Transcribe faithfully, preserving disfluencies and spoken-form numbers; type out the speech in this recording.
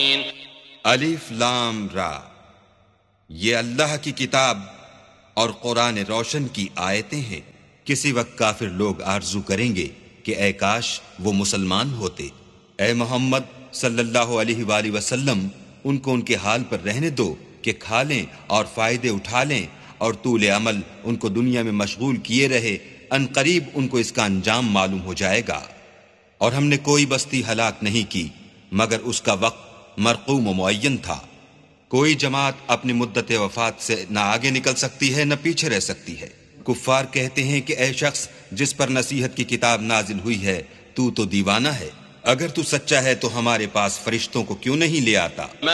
अलिफ लाम रा, ये अल्लाह की किताब और कुरान रोशन की आयतें हैं। किसी वक्त काफिर लोग आरजू करेंगे कि ऐ काश वो मुसलमान होते। ऐ मोहम्मद सल्लल्लाहु अलैहि वसल्लम, उनको उनके हाल पर रहने दो कि खा लें और फायदे उठा लें और तूले अमल उनको दुनिया में मशगूल किए रहे। अनकरीब उनको इसका अंजाम मालूम हो जाएगा। और हमने कोई बस्ती हलाक नहीं की मगर उसका वक्त मरकूम व मुअय्यन था। कोई जमात अपनी मुद्दत वफात से न आगे निकल सकती है न पीछे रह सकती है। कुफ्फार कहते हैं कि ऐ शख्स जिस पर नसीहत की किताब नाजिल हुई है, तू तो दीवाना है। अगर तू सच्चा है तो हमारे पास फरिश्तों को क्यों नहीं ले आता।